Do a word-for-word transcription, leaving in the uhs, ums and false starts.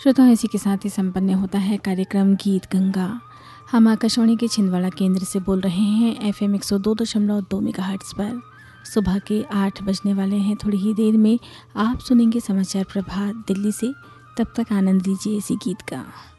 श्रोताओं, इसी के साथ ही संपन्न होता है कार्यक्रम गीत गंगा। हम आकाशवाणी के छिंदवाड़ा केंद्र से बोल रहे हैं एफ एम एक सौ दो दशमलव दो मेगाहर्ट्ज़ पर। सुबह के आठ बजने वाले हैं। थोड़ी ही देर में आप सुनेंगे समाचार प्रभात दिल्ली से। तब तक आनंद लीजिए इसी गीत का।